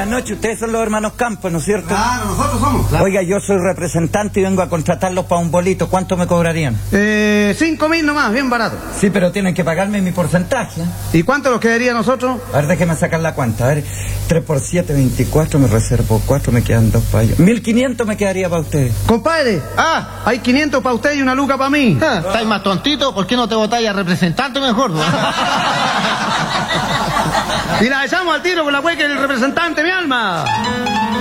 Buenas noches, ustedes son los hermanos Campos, ¿no es cierto? Claro, nosotros somos. Claro. Oiga, yo soy representante y vengo a contratarlos para un bolito. ¿Cuánto me cobrarían? 5.000 nomás, bien barato. Sí, pero tienen que pagarme mi porcentaje. ¿Y cuánto nos quedaría a nosotros? A ver, déjeme sacar la cuenta. A ver, 3 por 7, 24, me reservo 4, me quedan 2 para ellos. 1.500 me quedaría para ustedes. Compadre, hay 500 para usted y una luca para mí. ¿Estáis más tontito? ¿Por qué no te votáis a representante mejor? Y la echamos al tiro con la hueca del representante, mi alma.